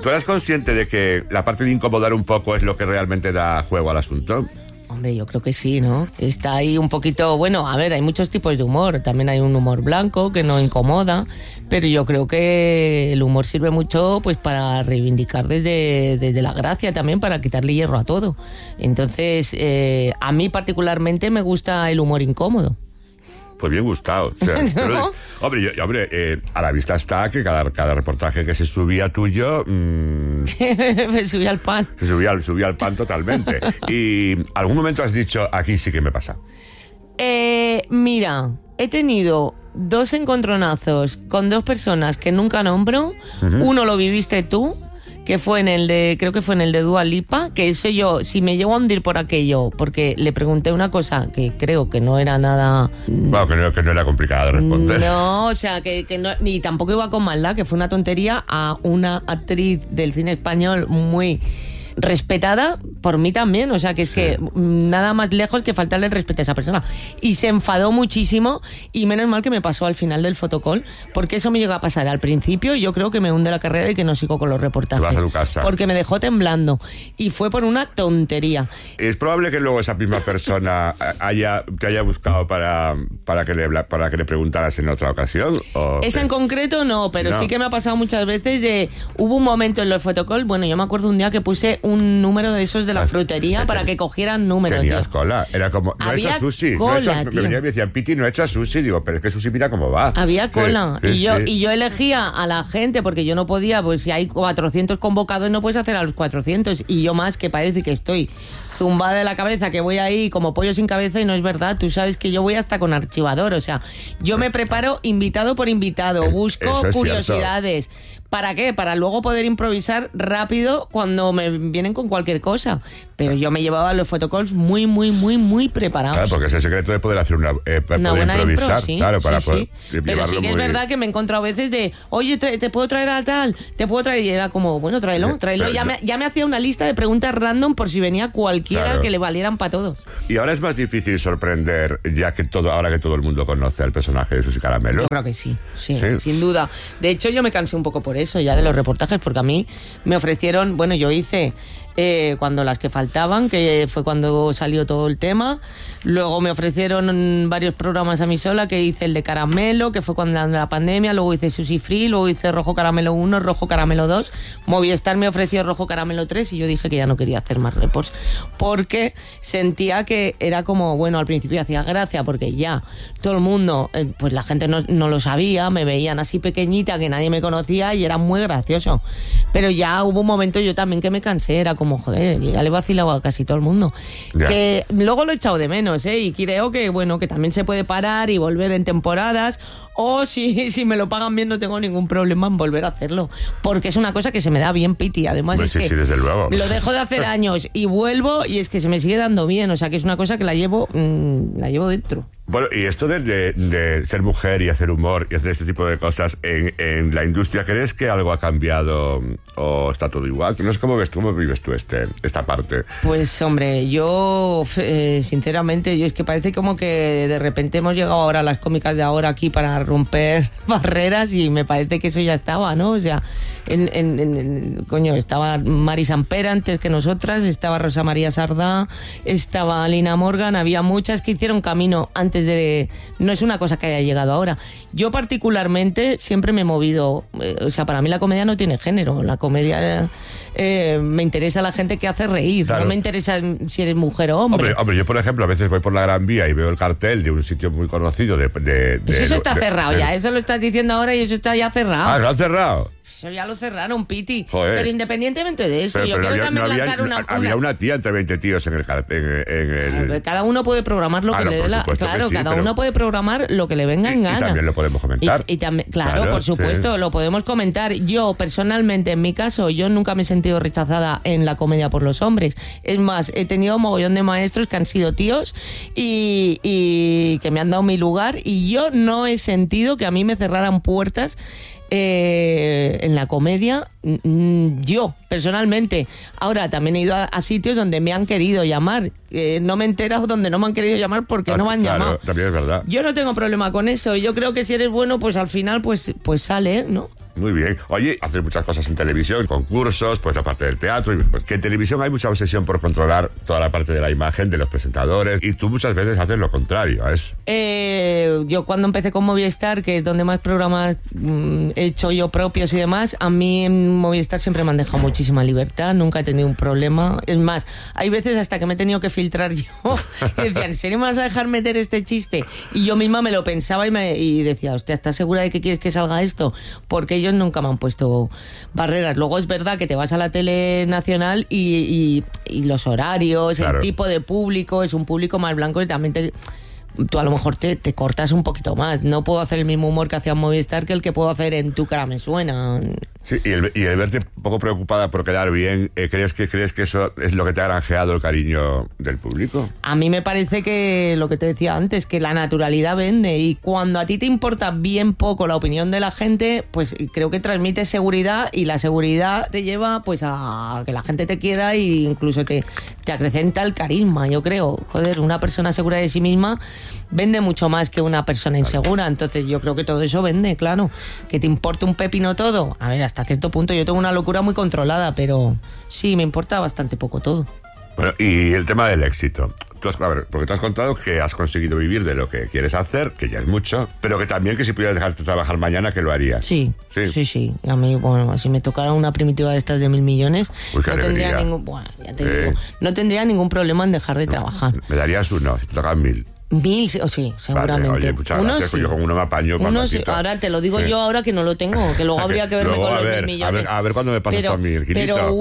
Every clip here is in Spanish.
¿Tú eres consciente de que la parte de incomodar un poco es lo que realmente da juego al asunto? Hombre, yo creo que sí, ¿no? Está ahí un poquito... Bueno, a ver, hay muchos tipos de humor. También hay un humor blanco que no incomoda, pero yo creo que el humor sirve mucho pues para reivindicar desde la gracia también, para quitarle hierro a todo. Entonces, a mí particularmente me gusta el humor incómodo. Pues bien gustado. O sea, ¿No? Hombre, a la vista está que cada reportaje que se subía tuyo... Me subí al pan. Se subía al pan totalmente. Y algún momento has dicho, aquí sí que me pasa. Mira, he tenido 2 encontronazos con 2 personas que nunca nombro. Uh-huh. Uno lo viviste tú, que fue creo que fue en el de Dua Lipa, que eso yo, si me llego a hundir por aquello, porque le pregunté una cosa que creo que no era nada... Bueno, que no era complicado de responder. No, o sea, que no, ni tampoco iba con maldad, que fue una tontería a una actriz del cine español muy respetada por mí también, o sea que es que nada más lejos que faltarle el respeto a esa persona, y se enfadó muchísimo, y menos mal que me pasó al final del fotocall, porque eso me llegó a pasar al principio, y yo creo que me hunde la carrera y que no sigo con los reportajes. Te vas a tu casa. Porque me dejó temblando y fue por una tontería. Es probable que luego esa misma persona te haya buscado para que le preguntaras en otra ocasión. Esa en concreto no, pero sí que me ha pasado muchas veces hubo un momento en los fotocall, bueno, yo me acuerdo un día que puse un número de esos de la frutería para que cogieran números. Tenías tío. cola, era como, no he hecho sushi. Cola, me venían y me decían, Piti, no he hecho sushi. Digo, pero es que sushi mira cómo va. Había cola. Y yo elegía a la gente porque yo no podía, pues si hay 400 convocados no puedes hacer a los 400. Y yo más que parece que estoy zumbada de la cabeza, que voy ahí como pollo sin cabeza, y no es verdad. Tú sabes que yo voy hasta con archivador, o sea, yo me preparo invitado por invitado, busco curiosidades. Cierto. ¿Para qué? Para luego poder improvisar rápido cuando me vienen con cualquier cosa. Pero yo me llevaba los photocalls muy, muy, muy, muy preparados. Claro, porque es el secreto de poder hacer una buena improvisar. Impro, sí, claro, para poder Pero sí que es verdad que me he encontrado a veces de, oye, ¿te puedo traer a tal? ¿Te puedo traer? Y era como, bueno, tráelo. Ya me hacía una lista de preguntas random por si venía cualquiera que le valieran para todos. Y ahora es más difícil sorprender, ahora que todo el mundo conoce al personaje de Susi Caramelo. Yo creo que sí, sin duda. De hecho, yo me cansé un poco por eso ya de los reportajes, porque a mí me ofrecieron, bueno, yo hice cuando las que faltaban, que fue cuando salió todo el tema. Luego me ofrecieron varios programas a mí sola, que hice el de Caramelo, que fue cuando la pandemia. Luego hice Sushi Free, luego hice Rojo Caramelo 1, Rojo Caramelo 2. Movistar me ofreció Rojo Caramelo 3 y yo dije que ya no quería hacer más reports, porque sentía que era como, bueno, al principio hacía gracia porque ya todo el mundo, pues la gente no lo sabía, me veían así pequeñita, que nadie me conocía, y era muy gracioso. Pero ya hubo un momento yo también que me cansé, era como, joder, ya le he vacilado a casi todo el mundo. Yeah. Que luego lo he echado de menos, y creo que, bueno, que también se puede parar y volver en temporadas, o si me lo pagan bien no tengo ningún problema en volver a hacerlo, porque es una cosa que se me da bien, Piti. Además pues es que desde luego. Lo dejo de hacer años y vuelvo, y es que se me sigue dando bien, o sea que es una cosa que la llevo dentro. Bueno, y esto de ser mujer y hacer humor y hacer este tipo de cosas en la industria, ¿crees que algo ha cambiado o está todo igual? No sé cómo vives tú esta parte. Pues hombre, yo sinceramente, yo es que parece como que de repente hemos llegado ahora a las cómicas de ahora aquí para romper barreras, y me parece que eso ya estaba, ¿no? O sea, coño, estaba Mari Sampera antes que nosotras, estaba Rosa María Sardá, estaba Lina Morgan, había muchas que hicieron camino antes de... No es una cosa que haya llegado ahora. Yo particularmente siempre me he movido, o sea, para mí la comedia no tiene género. La comedia me interesa la gente que hace reír, claro. No me interesa si eres mujer o hombre. Hombre, yo por ejemplo a veces voy por la Gran Vía y veo el cartel de un sitio muy conocido eso está cerrado ya, eso lo estás diciendo ahora y eso está ya cerrado. Ah, ¿lo han cerrado? Eso ya lo cerraron, Piti. Joder. Pero independientemente de eso, yo quiero también lanzar una... Había una tía entre 20 tíos en el cartel. Cada uno puede programar lo que le dé la... Claro, sí, cada uno puede programar lo que le venga en gana. Y también lo podemos comentar. Y también, claro, por supuesto, lo podemos comentar. Yo, personalmente, en mi caso, yo nunca me he sentido rechazada en la comedia por los hombres. Es más, he tenido un mogollón de maestros que han sido tíos y que me han dado mi lugar, y yo no he sentido que a mí me cerraran puertas en la comedia, yo personalmente. Ahora también he ido a sitios donde me han querido llamar, no me he enterado donde no me han querido llamar porque no me han llamado. También es verdad. Yo no tengo problema con eso. Yo creo que si eres bueno, pues al final pues sale, ¿no? Muy bien. Oye, haces muchas cosas en televisión, concursos, pues la parte del teatro. Pues, que en televisión hay mucha obsesión por controlar toda la parte de la imagen de los presentadores y tú muchas veces haces lo contrario a eso. Yo cuando empecé con Movistar, que es donde más programas he hecho yo propios y demás, a mí en Movistar siempre me han dejado muchísima libertad, nunca he tenido un problema. Es más, hay veces hasta que me he tenido que filtrar yo y decía, ¿en serio me vas a dejar meter este chiste? Y yo misma me lo pensaba y decía, hostia, ¿estás segura de que quieres que salga esto? Porque ellos nunca me han puesto barreras. Luego es verdad que te vas a la tele nacional y los horarios, claro, el tipo de público, es un público más blanco y también tú a lo mejor te cortas un poquito más. No puedo hacer el mismo humor que hacía en Movistar que el que puedo hacer en Tu cara me suena. Sí, y el verte un poco preocupada por quedar bien, ¿crees que eso es lo que te ha granjeado el cariño del público? A mí me parece que lo que te decía antes, que la naturalidad vende, y cuando a ti te importa bien poco la opinión de la gente, pues creo que transmites seguridad, y la seguridad te lleva pues a que la gente te quiera e incluso te acrecenta el carisma, yo creo. Joder, una persona segura de sí misma vende mucho más que una persona insegura. Entonces yo creo que todo eso vende, claro. Que te importe un pepino todo. A ver, hasta cierto punto yo tengo una locura muy controlada, pero sí, me importa bastante poco todo. Bueno, y el tema del éxito. A ver, porque te has contado que has conseguido vivir de lo que quieres hacer, que ya es mucho, pero que también que si pudieras dejarte trabajar mañana, que lo harías. Sí. A mí, bueno, si me tocara una primitiva de estas de 1.000 millones, no tendría ningún... Bueno, ya te digo, no tendría ningún problema en dejar de trabajar. Me darías uno, si te tocan 1.000. 1.000, sí, seguramente. Vale, oye, muchas gracias, sí. Yo con uno me apaño. Uno sí. Ahora te lo digo yo ahora que no lo tengo, que luego habría que verme con los 1.000 millones. A ver cuándo me pasas tú a mí, el Quinito. Pero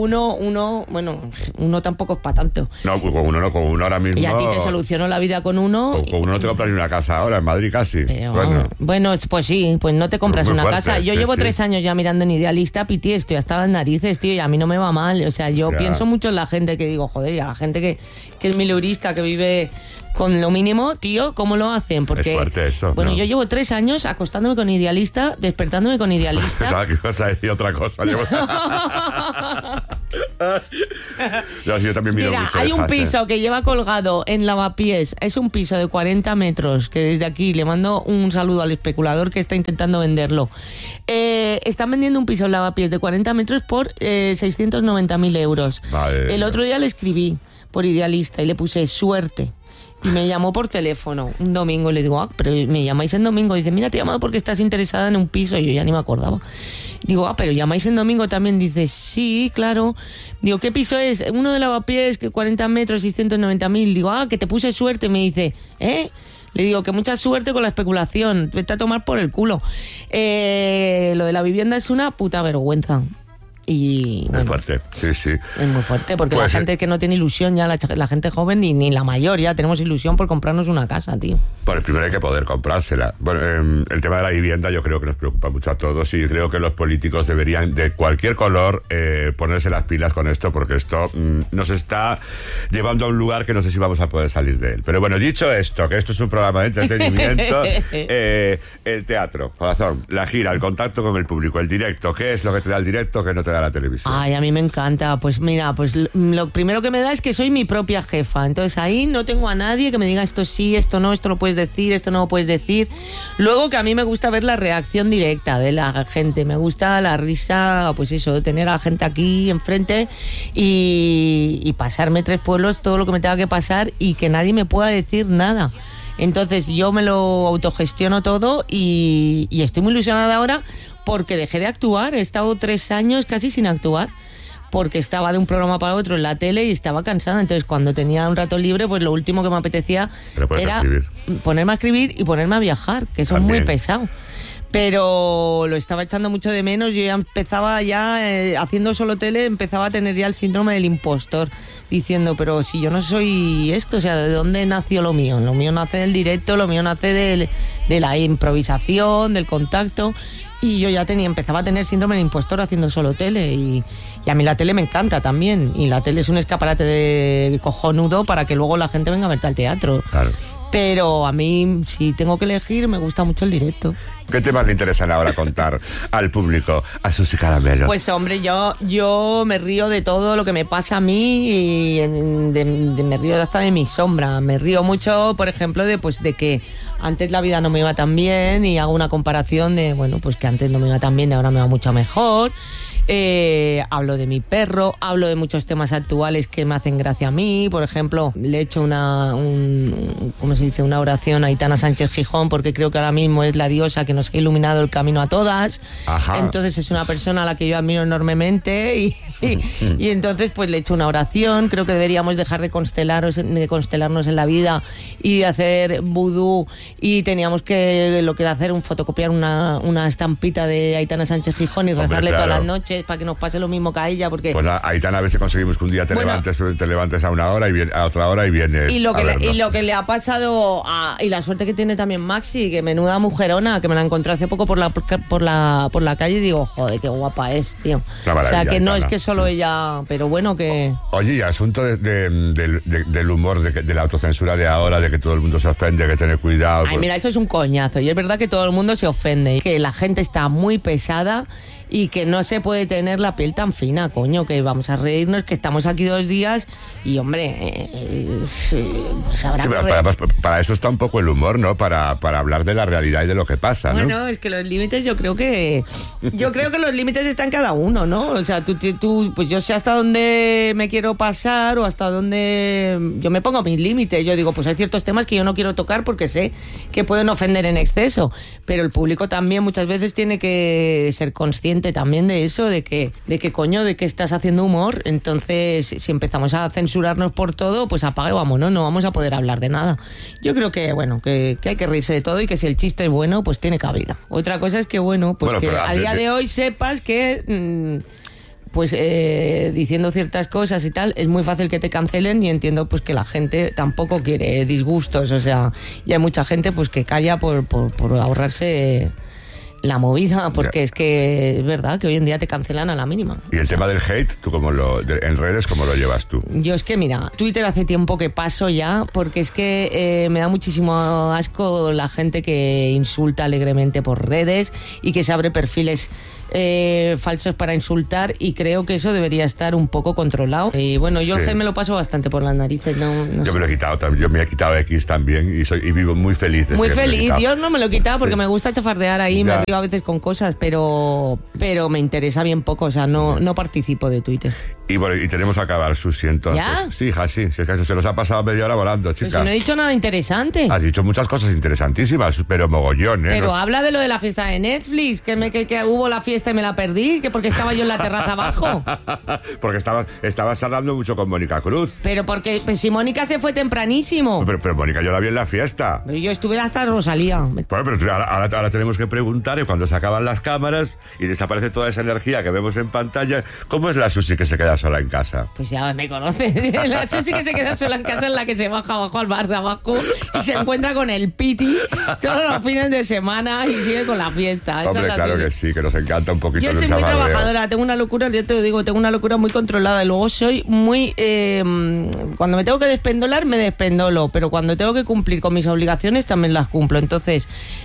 uno tampoco es para tanto. No, con uno ahora mismo. Y a ti te solucionó la vida con uno. Con uno no te compras ni una casa ahora, en Madrid casi. Pero, bueno, pues sí, pues no te compras una casa. Yo llevo 3 años ya mirando en Idealista, Piti, estoy hasta las narices, tío, y a mí no me va mal. O sea, yo pienso mucho en la gente que digo, joder, y a la gente que es mileurista, que vive con lo mínimo, tío, ¿cómo lo hacen? Porque, es fuerte eso. Bueno, yo llevo 3 años acostándome con Idealista, despertándome con Idealista. Pensaba que ibas a decir otra cosa. Yo también miro mucho. Hay un piso que lleva colgado en Lavapiés. Es un piso de 40 metros, que desde aquí le mando un saludo al especulador que está intentando venderlo. Están vendiendo un piso en Lavapiés de 40 metros por 690.000 euros. Vale. El otro día le escribí por Idealista y le puse suerte. Y me llamó por teléfono un domingo y le digo, pero me llamáis en domingo. Dice, mira, te he llamado porque estás interesada en un piso. Y yo ya ni me acordaba. Digo, pero llamáis en domingo también. Dice, sí, claro. Digo, ¿qué piso es? Uno de Lavapiés, que 40 metros, 690.000. Digo, que te puse suerte. Me dice, ¿eh? Le digo que mucha suerte con la especulación. Vete a tomar por el culo. Lo de la vivienda es una puta vergüenza. Y, muy fuerte, sí. Es muy fuerte, porque pues la gente que no tiene ilusión, ya la gente joven, ni la mayor, ya tenemos ilusión por comprarnos una casa, tío. Bueno, primero hay que poder comprársela. Bueno, el tema de la vivienda yo creo que nos preocupa mucho a todos y creo que los políticos deberían, de cualquier color, ponerse las pilas con esto, porque esto nos está llevando a un lugar que no sé si vamos a poder salir de él. Pero bueno, dicho esto, que esto es un programa de entretenimiento, el teatro, corazón, la gira, el contacto con el público, el directo, ¿qué es lo que te da el directo que no te da la televisión? Ay, a mí me encanta. Pues mira, pues lo primero que me da es que soy mi propia jefa. Entonces ahí no tengo a nadie que me diga esto sí, esto no, esto lo puedes decir, esto no lo puedes decir. Luego que a mí me gusta ver la reacción directa de la gente. Me gusta la risa, pues eso, tener a la gente aquí enfrente y pasarme 3 pueblos, todo lo que me tenga que pasar y que nadie me pueda decir nada. Entonces yo me lo autogestiono todo y estoy muy ilusionada ahora porque dejé de actuar. He estado 3 años casi sin actuar porque estaba de un programa para otro en la tele y estaba cansada. Entonces cuando tenía un rato libre, pues lo último que me apetecía era ponerme a escribir y ponerme a viajar, que eso es muy pesado. Pero lo estaba echando mucho de menos. Yo ya empezaba haciendo solo tele, empezaba a tener ya el síndrome del impostor, diciendo, pero si yo no soy esto, o sea, ¿de dónde nació lo mío? Lo mío nace del directo, lo mío nace de la improvisación, del contacto. Y yo ya empezaba a tener síndrome del impostor haciendo solo tele. Y a mí la tele me encanta también. Y la tele es un escaparate de cojonudo para que luego la gente venga a verte al teatro. Claro. Pero a mí, si tengo que elegir, me gusta mucho el directo. ¿Qué temas le interesan ahora contar al público, a Susi Caramelo? Pues hombre, yo me río de todo lo que me pasa a mí y me río hasta de mi sombra. Me río mucho, por ejemplo, de que antes la vida no me iba tan bien y hago una comparación de, bueno, pues que antes no me iba tan bien y ahora me va mucho mejor. Hablo de mi perro, hablo de muchos temas actuales que me hacen gracia a mí. Por ejemplo, le he hecho una oración a Aitana Sánchez Gijón porque creo que ahora mismo es la diosa que nos ha iluminado el camino a todas. Ajá. Entonces es una persona a la que yo admiro enormemente y entonces pues le he hecho una oración. Creo que deberíamos dejar de constelarnos en la vida y de hacer vudú, y teníamos que hacer fotocopiar una estampita de Aitana Sánchez Gijón y rezarle todas las noches para que nos pase lo mismo que a ella, porque pues Aitana, a ver si conseguimos que un día te levantes a una hora y a otra hora y vienes y lo que le ha pasado y la suerte que tiene también Maxi, que menuda mujerona, que me la encontré hace poco por la calle y digo, joder, qué guapa es, tío. O sea, que no es que solo ella, pero bueno, que... Oye, y asunto del humor, de la autocensura de ahora, de que todo el mundo se ofende, que tener cuidado. Ay, mira, eso es un coñazo, y es verdad que todo el mundo se ofende, y que la gente está muy pesada y que no se puede tener la piel tan fina, coño, que vamos a reírnos, que estamos aquí 2 días y, hombre, pues habrá para eso está un poco el humor, ¿no? Para hablar de la realidad y de lo que pasa, ¿no? Bueno, es que los límites yo creo que los límites están cada uno, ¿no? O sea, tú pues yo sé hasta dónde me quiero pasar o hasta dónde yo me pongo mis límites. Yo digo, pues hay ciertos temas que yo no quiero tocar porque sé que pueden ofender en exceso, pero el público también muchas veces tiene que ser consciente también de eso, de que coño, de que estás haciendo humor. Entonces, si empezamos a censurarnos por todo, pues apaga y vámonos, no vamos a poder hablar de nada. Yo creo que, bueno, que hay que reírse de todo y que si el chiste es bueno, pues tiene cabida. Otra cosa es que, bueno, pues que a día de hoy sepas que... diciendo ciertas cosas y tal, es muy fácil que te cancelen, y entiendo pues que la gente tampoco quiere disgustos, o sea, y hay mucha gente pues que calla por ahorrarse la movida, porque es que es verdad que hoy en día te cancelan a la mínima. ¿Y el tema del hate, tú en redes, cómo lo llevas tú? Yo es que, mira, Twitter hace tiempo que paso ya, porque es que me da muchísimo asco la gente que insulta alegremente por redes y que se abre perfiles falsos para insultar, y creo que eso debería estar un poco controlado. Y bueno, yo el hate me lo paso bastante por las narices. No yo me lo he quitado también, yo me he quitado X también y vivo muy feliz. Muy feliz, Dios no me lo he quitado porque me gusta chafardear ahí, me río a veces con cosas, pero me interesa bien poco, o sea, no participo de Twitter. Y bueno, y tenemos que acabar, Susi, entonces. ¿Ya? Sí, hija, sí, es que se nos ha pasado media hora volando, chica. Pero si no he dicho nada interesante. Has dicho muchas cosas interesantísimas, pero mogollón, ¿eh? Pero habla de lo de la fiesta de Netflix, que hubo la fiesta y me la perdí, que porque estaba yo en la terraza abajo. Porque estabas hablando mucho con Mónica Cruz. Pero porque, pues si Mónica se fue tempranísimo. Pero Mónica, yo la vi en la fiesta. Pero yo estuve hasta Rosalía. Bueno, pero ahora tenemos que preguntar, y cuando se acaban las cámaras y desaparece toda esa energía que vemos en pantalla, ¿cómo es la Susi que se queda sola en casa? Pues ya me conoce. La Susi que se queda sola en casa es la que se baja abajo al bar de abajo y se encuentra con el Piti todos los fines de semana y sigue con la fiesta. Hombre, claro que sí, que nos encanta un poquito. Yo soy muy trabajadora, tengo una locura, yo te digo, tengo una locura muy controlada, y luego soy muy... cuando me tengo que despendolar, me despendolo, pero cuando tengo que cumplir con mis obligaciones, también las cumplo. Entonces,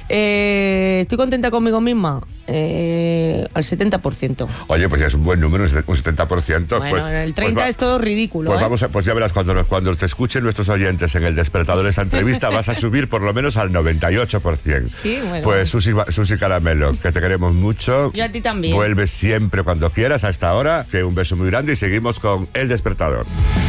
¿estoy contenta conmigo misma? Al 70%. Oye, pues ya es un buen número, un 70%. Bueno, pues, el 30% es todo ridículo. Pues ya verás, cuando te escuchen nuestros oyentes en el despertador de esta entrevista, vas a subir por lo menos al 98%. Sí, bueno. Pues Susi Caramelo, que te queremos mucho. Yo a ti también. Vuelves siempre cuando quieras, a esta hora. Que un beso muy grande y seguimos con El Despertador.